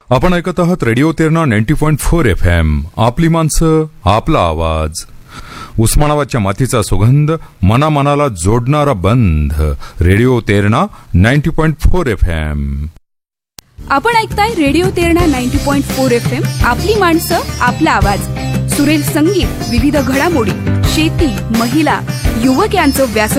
आपण ऐकत आहात रेडिओ तेरणा 90.4 FM. आपली माणसं, आपला आवाज. उस्मानाबादच्या मातीचा सुगंध, मनामनाला जोडणारा बंध. Radio Terna 90.4 FM. आपण ऐकताय रेडिओ तेरणा 90.4 FM. आपली माणसं, आपला आवाज. सुरेल संगीत, विविध घडामोडी, शेती, महिला, युवक यांचं व्यासपीठ